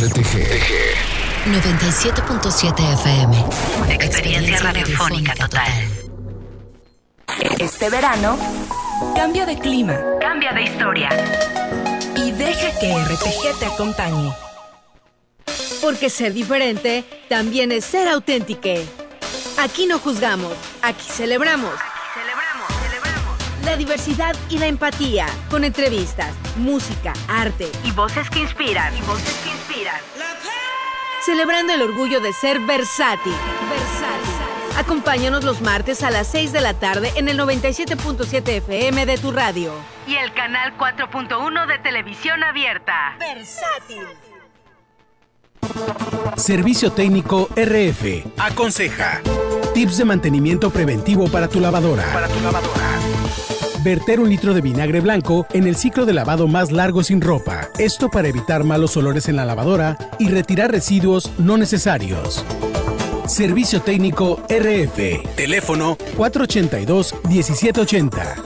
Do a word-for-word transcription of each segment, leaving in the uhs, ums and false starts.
R T G noventa y siete punto siete F M. Experiencia, Experiencia radiofónica, radiofónica total. Este verano, cambia de clima, cambia de historia y deja que R T G te acompañe. Porque ser diferente también es ser auténtico. Aquí no juzgamos, aquí celebramos. Aquí celebramos, celebramos. La diversidad y la empatía, con entrevistas, música, arte y voces que inspiran, y voces que inspiran. Celebrando el orgullo de ser versátil. Versátil. Acompáñanos los martes a las seis de la tarde en el noventa y siete punto siete F M de tu radio. Y el canal cuatro punto uno de televisión abierta. Versátil. Servicio Técnico R F. Aconseja. Tips de mantenimiento preventivo para tu lavadora. Para tu lavadora. Verter un litro de vinagre blanco en el ciclo de lavado más largo sin ropa. Esto para evitar malos olores en la lavadora y retirar residuos no necesarios. Servicio Técnico R F. Teléfono cuatro ochenta y dos, diecisiete ochenta.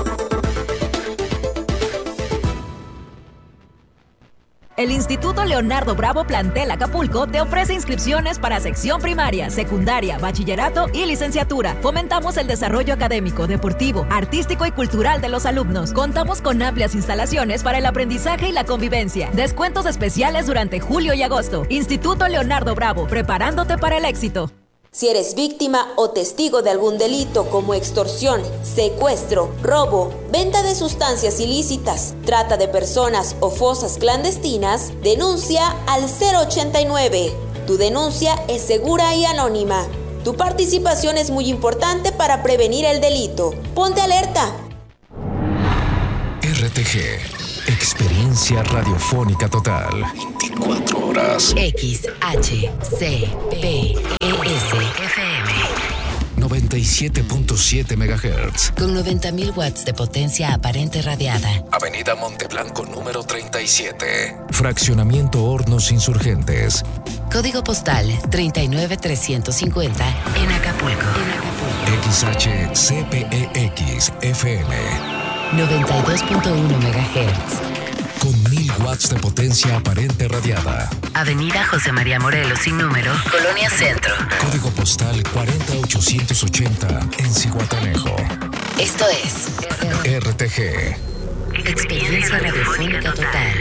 El Instituto Leonardo Bravo Plantel Acapulco te ofrece inscripciones para sección primaria, secundaria, bachillerato y licenciatura. Fomentamos el desarrollo académico, deportivo, artístico y cultural de los alumnos. Contamos con amplias instalaciones para el aprendizaje y la convivencia. Descuentos especiales durante julio y agosto. Instituto Leonardo Bravo, preparándote para el éxito. Si eres víctima o testigo de algún delito como extorsión, secuestro, robo, venta de sustancias ilícitas, trata de personas o fosas clandestinas, denuncia al cero ochenta y nueve. Tu denuncia es segura y anónima. Tu participación es muy importante para prevenir el delito. Ponte alerta. R T G. Experiencia radiofónica total. veinticuatro horas. X H C P E S F M noventa y siete punto siete megahertz. Con noventa mil watts de potencia aparente radiada. Avenida Monteblanco número treinta y siete. Fraccionamiento Hornos Insurgentes. Código postal treinta y nueve trescientos cincuenta en Acapulco. En Acapulco. X H C P E X F M. noventa y dos punto uno megahertz. Con mil watts de potencia aparente radiada. Avenida José María Morelos sin número, Colonia Centro. Código postal cuarenta ochocientos ochenta en Zihuatanejo. Esto es R T G. Experiencia radiofónica total.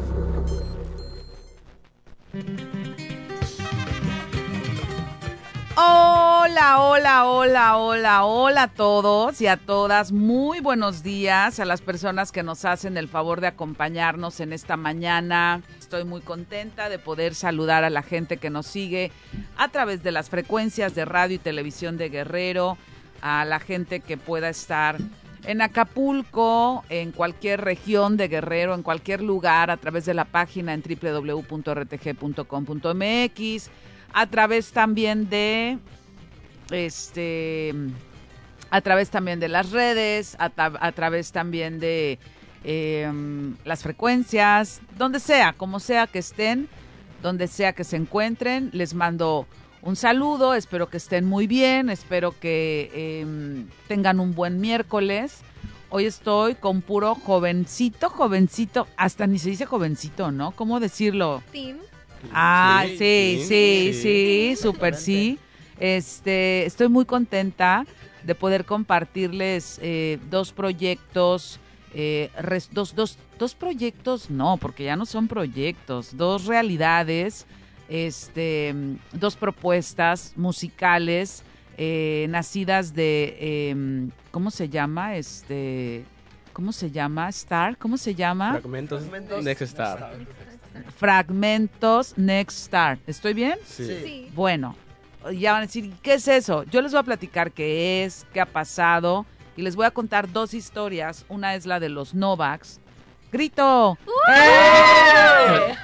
Hola, hola, hola, hola, hola a todos y a todas. Muy buenos días a las personas que nos hacen el favor de acompañarnos en esta mañana. Estoy muy contenta de poder saludar a la gente que nos sigue a través de las frecuencias de radio y televisión de Guerrero, a la gente que pueda estar en Acapulco, en cualquier región de Guerrero, en cualquier lugar, a través de la página en doble u doble u doble u punto r t g punto com punto m x. A través también de, este, a través también de las redes, a, ta- a través también de eh, las frecuencias, donde sea, como sea que estén, donde sea que se encuentren, les mando un saludo, espero que estén muy bien, espero que eh, tengan un buen miércoles. Hoy estoy con puro jovencito, jovencito, hasta ni se dice jovencito, ¿no? ¿Cómo decirlo? Team. Ah, sí, sí, sí, sí, sí, súper sí. Este, estoy muy contenta de poder compartirles eh, dos proyectos, eh, res, dos, dos, dos proyectos, no, porque ya no son proyectos, dos realidades, este, dos propuestas musicales eh, nacidas de, eh, ¿cómo se llama? Este, ¿cómo se llama? Star, ¿cómo se llama? Fragmentos, Fragmentos Next Star. Fragmentos Next Star. ¿Estoy bien? Sí. Sí. Bueno, ya van a decir, ¿qué es eso? Yo les voy a platicar qué es, qué ha pasado, y les voy a contar dos historias. Una es la de los Novaks. ¡Grito! ¡Eh!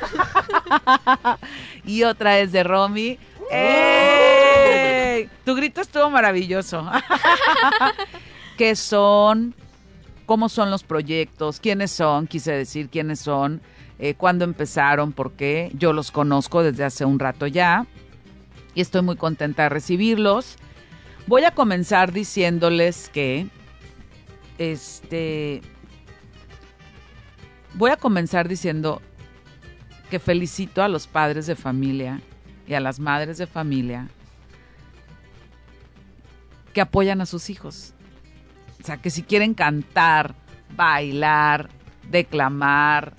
Y otra es de Romy. ¡Eh! Tu grito estuvo maravilloso. ¿Qué son? ¿Cómo son los proyectos? ¿Quiénes son? Quise decir quiénes son. Eh, cuándo empezaron, por qué. Yo los conozco desde hace un rato ya y estoy muy contenta de recibirlos. Voy a comenzar diciéndoles que este voy a comenzar diciendo que felicito a los padres de familia y a las madres de familia que apoyan a sus hijos. O sea, que si quieren cantar, bailar, declamar,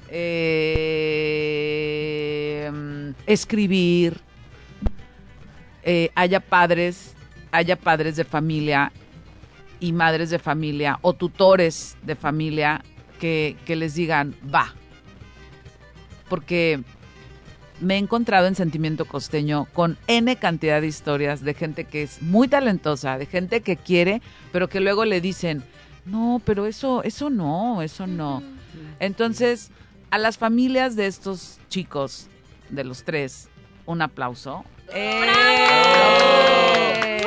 eh, escribir, eh, haya padres, haya padres de familia y madres de familia o tutores de familia que, que les digan, va. Porque me he encontrado en Sentimiento Costeño con N cantidad de historias de gente que es muy talentosa, de gente que quiere, pero que luego le dicen, no, pero eso, eso no, eso no. Entonces, a las familias de estos chicos, de los tres, un aplauso. ¡Eh!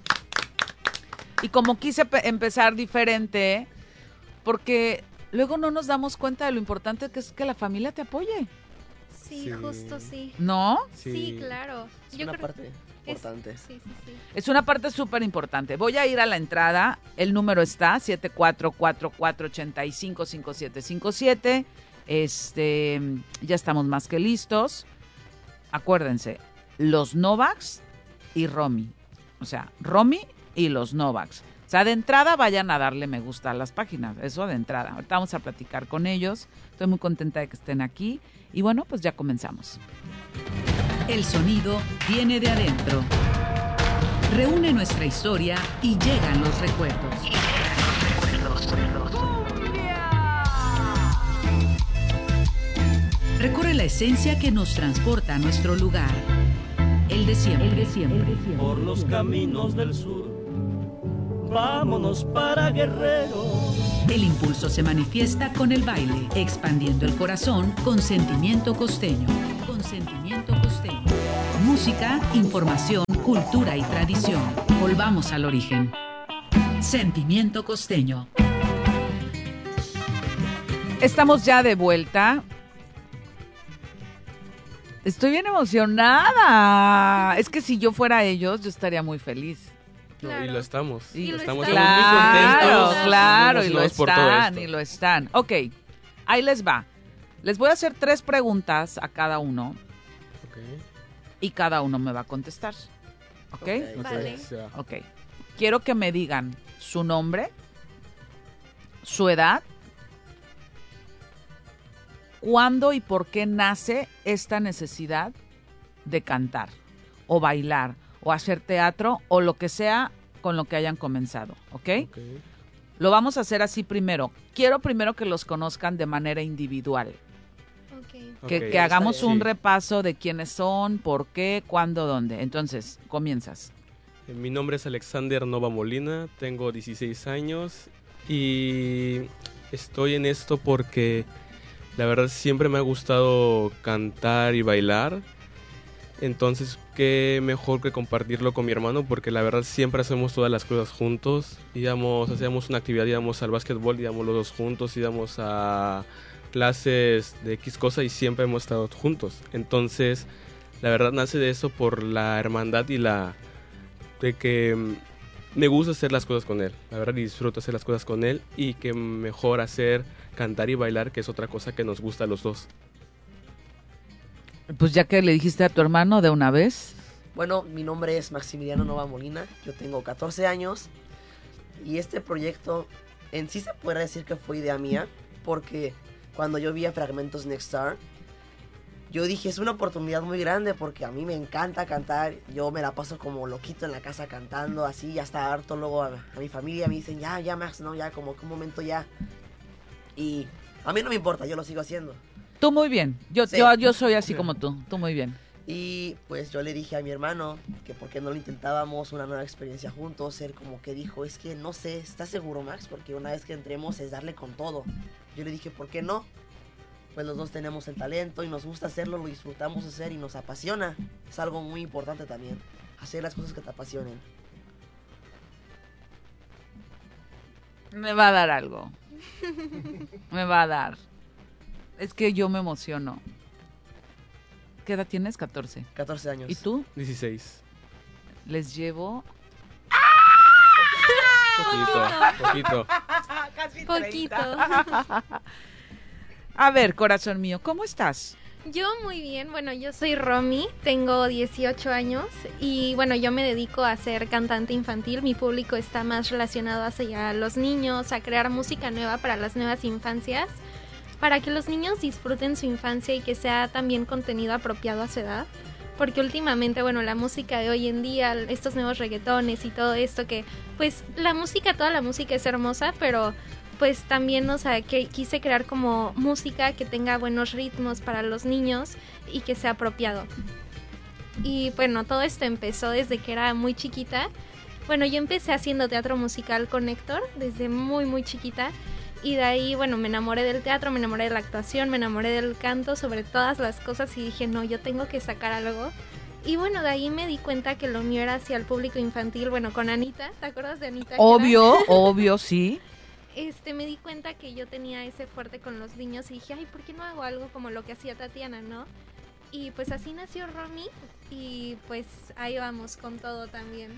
Y como quise pe- empezar diferente, porque luego no nos damos cuenta de lo importante que es que la familia te apoye. Sí, sí. justo sí. ¿No? Sí, sí claro. Es Yo una creo parte importante. Es, sí, sí, sí. Es una parte súper importante. Voy a ir a la entrada. El número está siete cuatro cuatro cuatro ocho cinco cinco siete cinco siete. Este, ya estamos más que listos. Acuérdense, los Novaks y Romy. O sea, Romy y los Novaks. O sea, de entrada vayan a darle me gusta a las páginas. Eso de entrada. Ahorita vamos a platicar con ellos. Estoy muy contenta de que estén aquí. Y bueno, pues ya comenzamos. El sonido viene de adentro. Reúne nuestra historia y llegan los recuerdos. Recorre la esencia que nos transporta a nuestro lugar. El de siempre. El de siempre. Por los caminos del sur, vámonos para Guerrero. El impulso se manifiesta con el baile, expandiendo el corazón con Sentimiento Costeño. Con Sentimiento Costeño. Música, información, cultura y tradición. Volvamos al origen. Sentimiento Costeño. Estamos ya de vuelta. Estoy bien emocionada. Es que si yo fuera ellos, yo estaría muy feliz. Claro. No, y lo estamos. Y lo lo estamos, están. estamos muy contentos. Claro, claro, y lo están, y lo están. Ok, ahí les va. Les voy a hacer tres preguntas a cada uno. Okay. Y cada uno me va a contestar. ¿Ok? Okay. Vale. Ok. Quiero que me digan su nombre, su edad, cuándo y por qué nace esta necesidad de cantar o bailar o hacer teatro o lo que sea con lo que hayan comenzado, ¿ok? Okay. Lo vamos a hacer así primero. Quiero primero que los conozcan de manera individual. Okay. Que, Okay, que hagamos un sí. repaso de quiénes son, por qué, cuándo, dónde. Entonces, comienzas. Mi nombre es Alexander Nova Molina, tengo dieciséis años y estoy en esto porque la verdad siempre me ha gustado cantar y bailar. Entonces, qué mejor que compartirlo con mi hermano, porque la verdad siempre hacemos todas las cosas juntos. Íbamos, hacíamos una actividad, íbamos al básquetbol, íbamos los dos juntos, íbamos a clases de X cosa y siempre hemos estado juntos. Entonces, la verdad nace de eso por la hermandad y la de que me gusta hacer las cosas con él. La verdad disfruto hacer las cosas con él y que mejor hacer cantar y bailar, que es otra cosa que nos gusta a los dos. Pues ya que le dijiste a tu hermano de una vez. Bueno, mi nombre es Maximiliano Nova Molina, yo tengo catorce años y este proyecto en sí se puede decir que fue idea mía, porque cuando yo vi a Fragmentos Nexstar, yo dije, es una oportunidad muy grande porque a mí me encanta cantar, yo me la paso como loquito en la casa cantando, así, ya está harto. Luego a, a mi familia me dicen, ya, ya Max, no, ya, como que un momento ya. Y a mí no me importa, yo lo sigo haciendo. Tú muy bien, yo, Sí. yo, yo soy así como tú, tú muy bien. Y pues yo le dije a mi hermano que por qué no lo intentábamos una nueva experiencia juntos. Él como que dijo, es que no sé, ¿estás seguro, Max? Porque una vez que entremos es darle con todo. Yo le dije, ¿por qué no? Pues los dos tenemos el talento y nos gusta hacerlo, lo disfrutamos hacer y nos apasiona. Es algo muy importante también, hacer las cosas que te apasionen. Me va a dar algo. Me va a dar. Es que yo me emociono. ¿Qué edad tienes? catorce. catorce años. ¿Y tú? dieciséis. Les llevo... Poquito, poquito. Casi Poquito. A ver, corazón mío, ¿cómo estás? Yo muy bien, bueno, yo soy Romy, tengo dieciocho años y bueno, yo me dedico a ser cantante infantil. Mi público está más relacionado hacia los niños, a crear música nueva para las nuevas infancias, para que los niños disfruten su infancia y que sea también contenido apropiado a su edad. Porque últimamente, bueno, la música de hoy en día, estos nuevos reggaetones y todo esto que, pues, la música, toda la música es hermosa, pero pues también, o sea, que quise crear como música que tenga buenos ritmos para los niños y que sea apropiado. Y bueno, todo esto empezó desde que era muy chiquita. Bueno, yo empecé haciendo teatro musical con Héctor desde muy, muy chiquita. Y de ahí, bueno, me enamoré del teatro, me enamoré de la actuación, me enamoré del canto, sobre todas las cosas, y dije, no, yo tengo que sacar algo. Y bueno, de ahí me di cuenta que lo mío era hacia el público infantil, bueno, con Anita, ¿te acuerdas de Anita? Obvio, obvio, sí. Este, me di cuenta que yo tenía ese fuerte con los niños y dije, ay, ¿por qué no hago algo como lo que hacía Tatiana, no? Y pues así nació Romy y pues ahí vamos con todo también.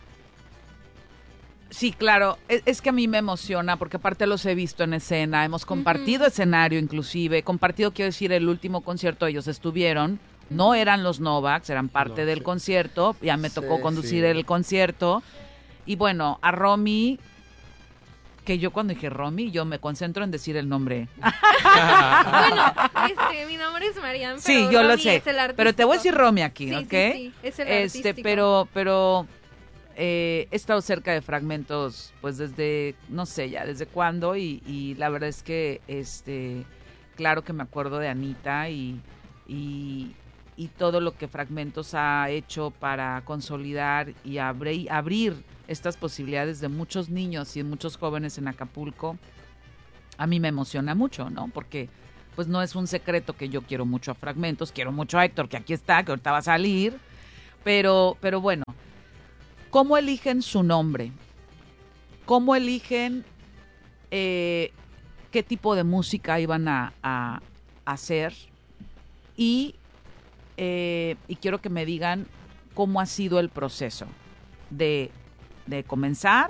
Sí, claro, es, es que a mí me emociona porque aparte los he visto en escena, hemos compartido uh-huh. escenario inclusive, compartido, quiero decir, el último concierto ellos estuvieron, uh-huh. no eran los Novaks, eran parte no, del sí. concierto, ya me tocó sí, conducir sí. el concierto y bueno, a Romy, que yo cuando dije Romy, yo me concentro en decir el nombre. Bueno, este, mi nombre es Marian, pero sí, yo Romy lo sé, es el artístico. Pero te voy a decir Romy aquí, sí, ¿ok? Sí, sí, es el este, artístico. Pero, pero eh, he estado cerca de Fragmentos, pues desde, no sé ya, desde cuándo, y, y la verdad es que, este, claro que me acuerdo de Anita y, y, y todo lo que Fragmentos ha hecho para consolidar y abrir, abrir estas posibilidades de muchos niños y muchos jóvenes en Acapulco, a mí me emociona mucho, ¿no? Porque pues no es un secreto que yo quiero mucho a Fragmentos, quiero mucho a Héctor, que aquí está, que ahorita va a salir, pero, pero bueno, ¿cómo eligen su nombre? ¿Cómo eligen eh, qué tipo de música iban a, a, a hacer? Y, eh, y quiero que me digan cómo ha sido el proceso de de comenzar